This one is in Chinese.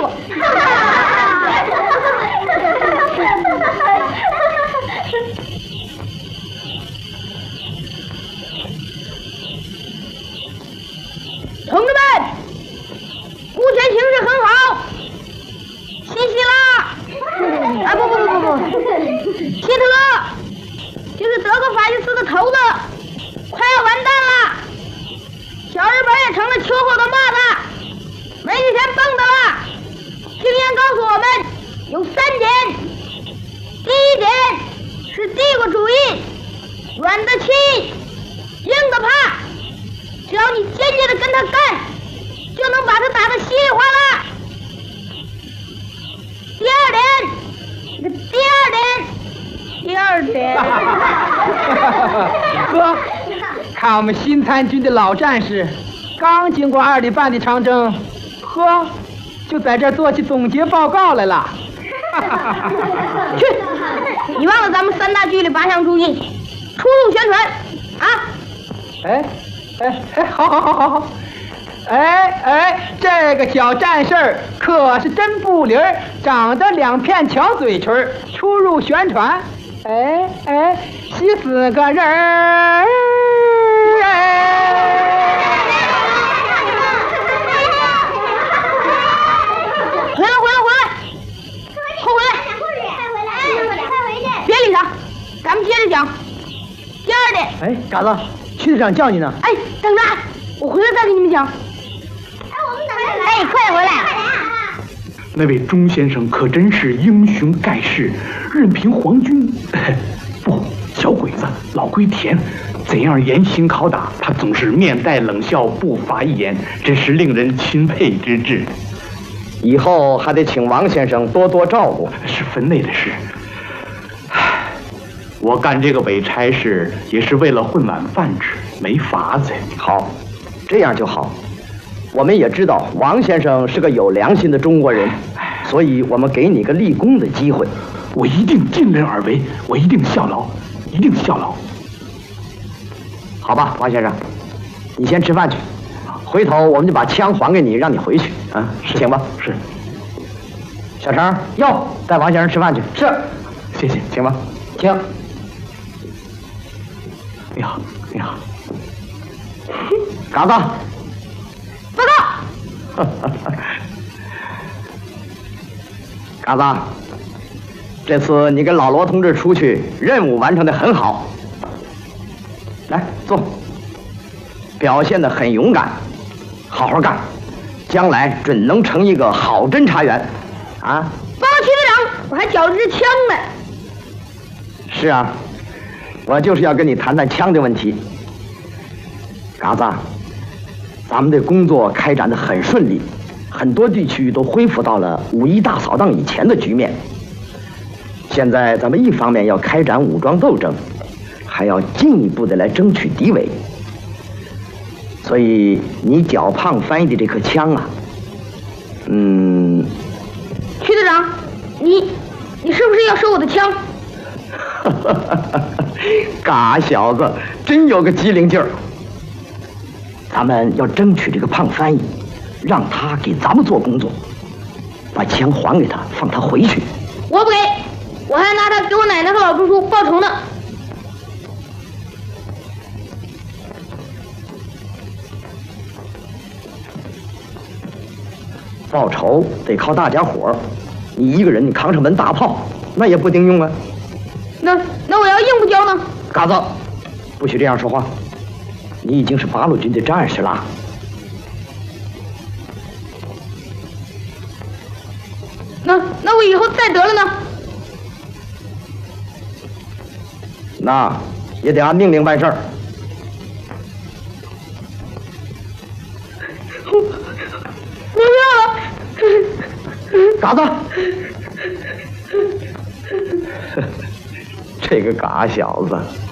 负。同志们，目前形势很好，西西拉，啊不，希特勒，就是德国法西斯的头子，快要完蛋了。小日本也成了秋后的蚂蚱，没几天蹦的了。经验告诉我们，有3点。第一点是帝国主义，软的气，硬的怕。只要你坚决的跟他干，就能把他打得稀里哗啦。第二点， 呵，看我们新参军的老战士，刚经过2里半的长征，呵，就在这儿做起总结报告来了。 去，你忘了咱们3大纪律8项注意，出入宣传啊！ 好。这个小战士儿可是真不灵儿，长得2片巧嘴唇，出入宣传。14个人儿。 回来！快回来！别理他，咱们接着讲。第二点。 嘎子，区队长叫你呢。 等着，我回来再给你们讲。 我们等着。 快回来！ 那位钟先生可真是英雄盖世，任凭皇军不小鬼子老龟田怎样严刑拷打，他总是面带冷笑，不发一言，真是令人钦佩之至。 以后还得请王先生多多照顾， 是分内的事。我干这个伪差事也是为了混碗饭吃，没法子。 好，这样就好。我们也知道王先生是个有良心的中国人，所以我们给你个立功的机会。 我一定尽人而为，我一定效劳，一定效劳。 好吧，王先生，你先吃饭去，回头我们就把枪还给你，让你回去啊，请吧。 是。 小程，带王先生吃饭去。 是， 谢谢， 请吧。 请。 你好。 嘎子， 报告。 嘎子，这次你跟老罗同志出去，任务完成得很好。来坐，表现得很勇敢，好好干，将来准能成一个好侦察员啊！ 报告区队长，我还缴了支枪呢。 是啊，我就是要跟你谈谈枪的问题。嘎子，咱们的工作开展得很顺利，很多地区都恢复到了5·1大扫荡以前的局面。现在咱们一方面要开展武装斗争，还要进一步的来争取敌伪。所以你脚胖翻译的这颗枪啊， 区队长，你是不是要收我的枪？ 嘎小子，真有个机灵劲儿。咱们要争取这个胖翻译，让他给咱们做工作，把枪还给他，放他回去。 我不给，我还拿他给我奶奶和老叔叔报仇呢。 报仇得靠大家伙儿，你一个人你扛上门大炮，那也不顶用啊。 那我要硬不交呢？ 嘎子，不许这样说话。你已经是八路军的战士了。 那我以后再得了呢？ 那也得按命令办事儿。 不要了， 嘎子，这个嘎小子。